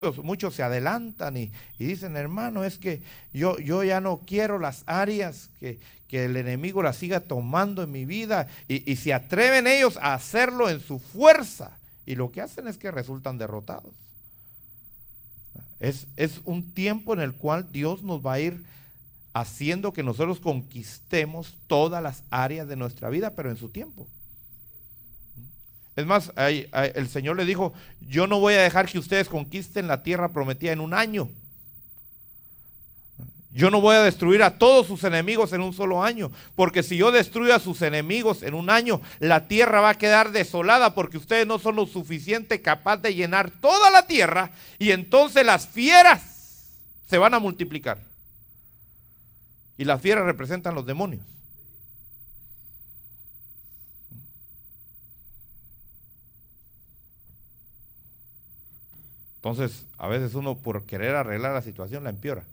muchos se adelantan y dicen, hermano, es que yo ya no quiero las áreas que el enemigo las siga tomando en mi vida, y se atreven ellos a hacerlo en su fuerza, y lo que hacen es que resultan derrotados. Es un tiempo en el cual Dios nos va a ir haciendo que nosotros conquistemos todas las áreas de nuestra vida, pero en su tiempo. Es más, el Señor le dijo, yo no voy a dejar que ustedes conquisten la tierra prometida en un año. Yo no voy a destruir a todos sus enemigos en un solo año, porque si yo destruyo a sus enemigos en un año, la tierra va a quedar desolada, porque ustedes no son lo suficiente capaz de llenar toda la tierra, y entonces las fieras se van a multiplicar. Y las fieras representan los demonios. Entonces, a veces uno, por querer arreglar la situación, la empeora.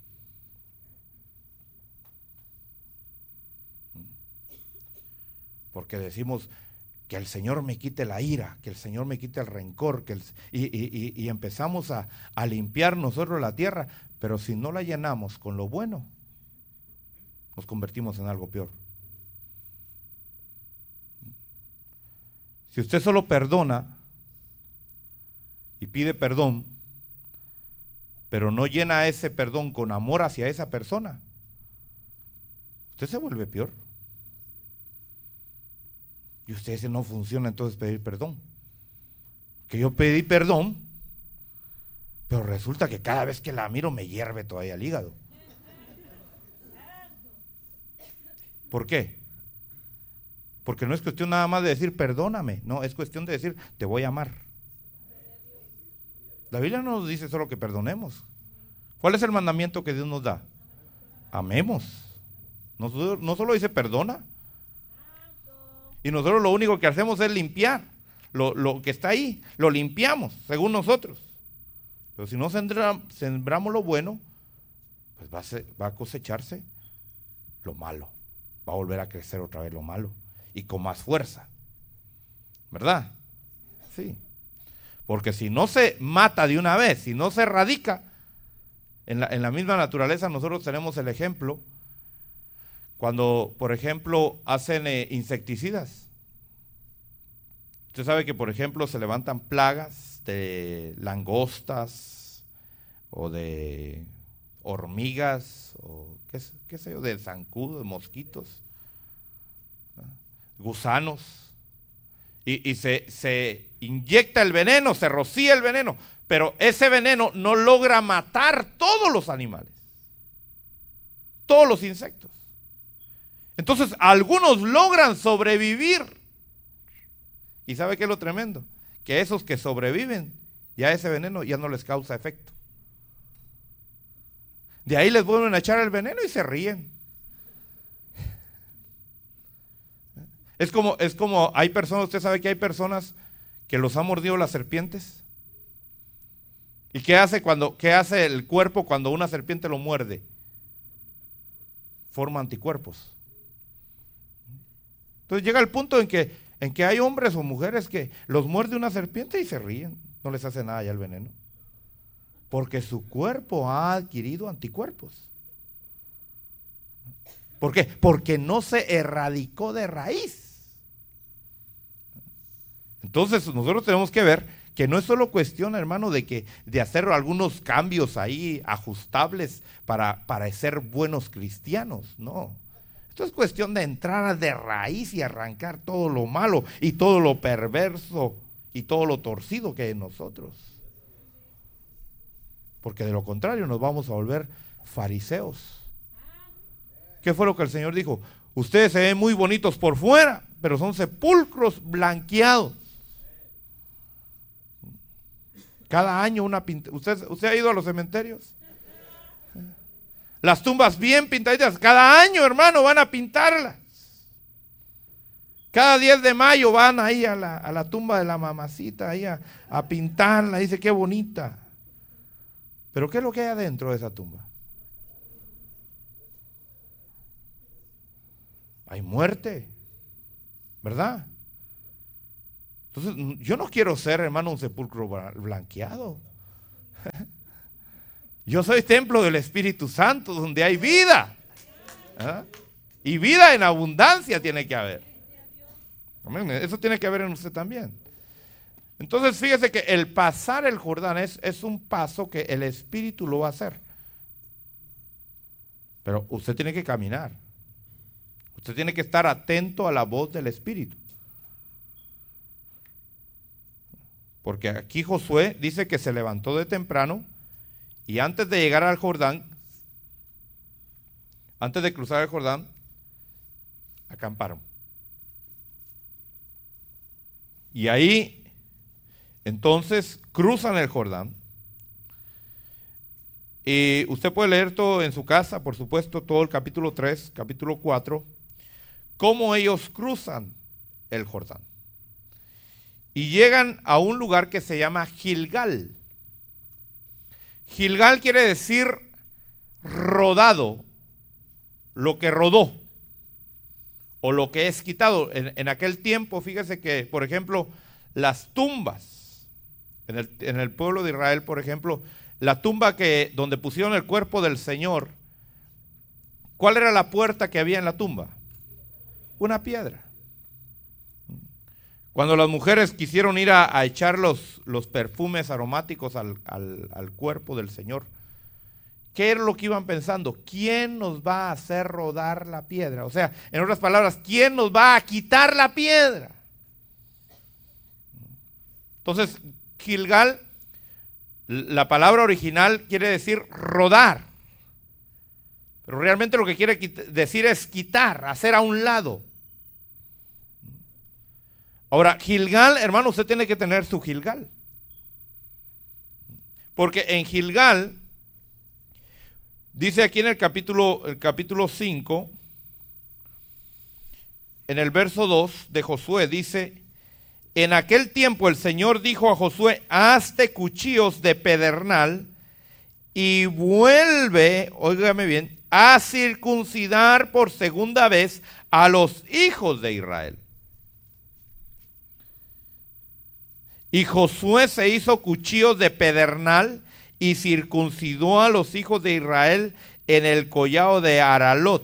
Porque decimos, que el Señor me quite la ira, que el Señor me quite el rencor, y empezamos a limpiar nosotros la tierra, pero si no la llenamos con lo bueno, nos convertimos en algo peor. Si usted solo perdona y pide perdón, pero no llena ese perdón con amor hacia esa persona, usted se vuelve peor. Y usted dice, no funciona entonces pedir perdón. Que yo pedí perdón, pero resulta que cada vez que la miro me hierve todavía el hígado. ¿Por qué? Porque no es cuestión nada más de decir perdóname, no, es cuestión de decir te voy a amar. La Biblia no nos dice solo que perdonemos. ¿Cuál es el mandamiento que Dios nos da? Amemos. No solo dice perdona. Y nosotros lo único que hacemos es limpiar lo que está ahí, lo limpiamos según nosotros. Pero si no sembramos lo bueno, pues va a cosecharse lo malo. Va a volver a crecer otra vez lo malo, y con más fuerza, ¿verdad? Sí. Porque si no se mata de una vez, si no se erradica, en la misma naturaleza nosotros tenemos el ejemplo cuando, por ejemplo, hacen insecticidas. Usted sabe que, por ejemplo, se levantan plagas de langostas o de hormigas o qué sé yo, de zancudos, de mosquitos, gusanos, y se inyecta el veneno, se rocía el veneno, pero ese veneno no logra matar todos los animales, todos los insectos. Entonces algunos logran sobrevivir, y ¿sabe qué es lo tremendo? Que esos que sobreviven, ya ese veneno ya no les causa efecto. De ahí les vuelven a echar el veneno y se ríen. Es como hay personas, usted sabe que hay personas que los ha mordido las serpientes. ¿Y qué hace el cuerpo cuando una serpiente lo muerde? Forma anticuerpos. Entonces llega el punto en que hay hombres o mujeres que los muerde una serpiente y se ríen, no les hace nada ya el veneno, porque su cuerpo ha adquirido anticuerpos. ¿Por qué? Porque no se erradicó de raíz. Entonces nosotros tenemos que ver que no es solo cuestión, hermano, de hacer algunos cambios ahí ajustables para ser buenos cristianos, no. Esto es cuestión de entrar de raíz y arrancar todo lo malo y todo lo perverso y todo lo torcido que hay en nosotros. Porque de lo contrario nos vamos a volver fariseos. ¿Qué fue lo que el Señor dijo? Ustedes se ven muy bonitos por fuera, pero son sepulcros blanqueados. Cada año una pintura. ¿Usted ha ido a los cementerios? Las tumbas bien pintaditas, cada año, hermano, van a pintarlas. Cada 10 de mayo van ahí a la tumba de la mamacita ahí a pintarla, dice qué bonita. Pero ¿qué es lo que hay adentro de esa tumba? Hay muerte, ¿verdad? Entonces, yo no quiero ser, hermano, un sepulcro blanqueado. Yo soy templo del Espíritu Santo, donde hay vida. ¿Ah? Y vida en abundancia tiene que haber. Amén. Eso tiene que haber en usted también. Entonces fíjese que el pasar el Jordán es un paso que el Espíritu lo va a hacer. Pero usted tiene que caminar. Usted tiene que estar atento a la voz del Espíritu. Porque aquí Josué dice que se levantó de temprano y antes de llegar al Jordán, antes de cruzar el Jordán, acamparon. Y ahí, entonces, cruzan el Jordán. Y usted puede leer todo en su casa, por supuesto, todo el capítulo 3, capítulo 4, cómo ellos cruzan el Jordán. Y llegan a un lugar que se llama Gilgal. Gilgal quiere decir rodado, lo que rodó, o lo que es quitado. En aquel tiempo, fíjese que, por ejemplo, las tumbas, en el pueblo de Israel, por ejemplo, la tumba donde pusieron el cuerpo del Señor, ¿cuál era la puerta que había en la tumba? Una piedra. Cuando las mujeres quisieron ir a echar los perfumes aromáticos al cuerpo del Señor, ¿qué era lo que iban pensando? ¿Quién nos va a hacer rodar la piedra? O sea, en otras palabras, ¿quién nos va a quitar la piedra? Entonces, Gilgal, la palabra original quiere decir rodar. Pero realmente lo que quiere decir es quitar, hacer a un lado. Ahora, Gilgal, hermano, usted tiene que tener su Gilgal. Porque en Gilgal, dice aquí en el capítulo 5, en el verso 2 de Josué, dice: en aquel tiempo el Señor dijo a Josué, hazte cuchillos de pedernal y vuelve, óigame bien, a circuncidar por segunda vez a los hijos de Israel. Y Josué se hizo cuchillos de pedernal y circuncidó a los hijos de Israel en el collado de Aralot.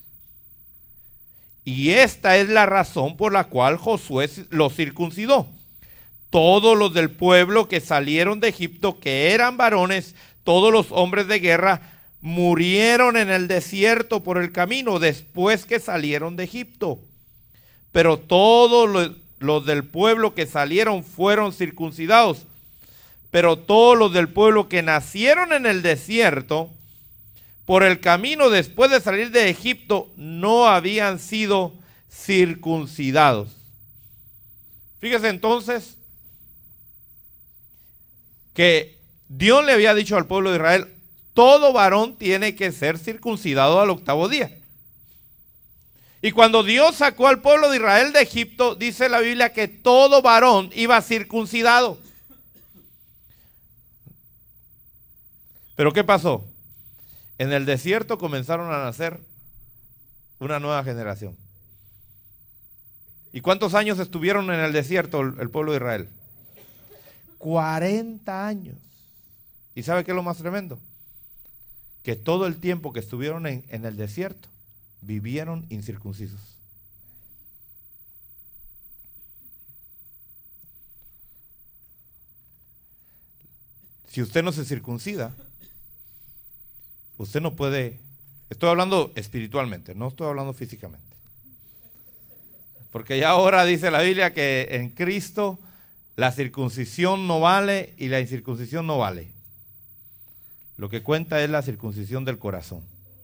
Y esta es la razón por la cual Josué los circuncidó. Todos los del pueblo que salieron de Egipto, que eran varones, todos los hombres de guerra, murieron en el desierto por el camino después que salieron de Egipto. Pero todos los del pueblo que salieron fueron circuncidados. Pero todos los del pueblo que nacieron en el desierto, por el camino después de salir de Egipto, no habían sido circuncidados. Fíjese entonces que Dios le había dicho al pueblo de Israel, todo varón tiene que ser circuncidado al 8º día. Y cuando Dios sacó al pueblo de Israel de Egipto, dice la Biblia que todo varón iba circuncidado. Pero ¿qué pasó? En el desierto comenzaron a nacer una nueva generación. ¿Y cuántos años estuvieron en el desierto el pueblo de Israel? 40 años. ¿Y sabe qué es lo más tremendo? Que todo el tiempo que estuvieron en el desierto, vivieron incircuncisos. Si usted no se circuncida, usted no puede, estoy hablando espiritualmente, no estoy hablando físicamente. Porque ya ahora dice la Biblia que en Cristo la circuncisión no vale y la incircuncisión no vale. Lo que cuenta es la circuncisión del corazón.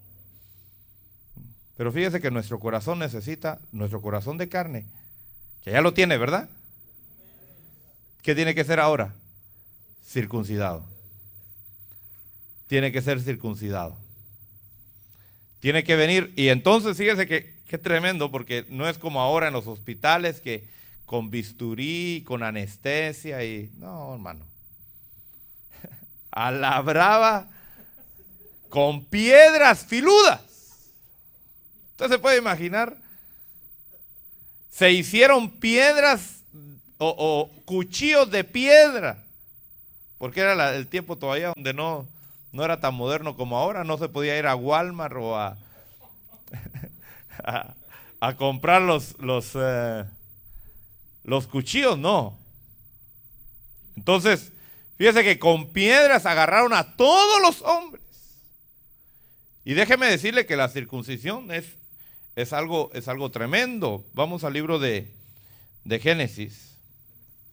Pero fíjese que nuestro corazón necesita, nuestro corazón de carne, que ya lo tiene, ¿verdad? ¿Qué tiene que ser ahora? Circuncidado. Tiene que ser circuncidado. Tiene que venir, y entonces fíjese que qué tremendo, porque no es como ahora en los hospitales que con bisturí, con anestesia y no, hermano. A la brava, con piedras filudas. Usted se puede imaginar, se hicieron piedras o cuchillos de piedra, porque era el tiempo todavía donde no No era tan moderno como ahora, no se podía ir a Walmart o a comprar los cuchillos, no. Entonces, fíjese que con piedras agarraron a todos los hombres. Y déjeme decirle que la circuncisión es algo tremendo. Vamos al libro de Génesis.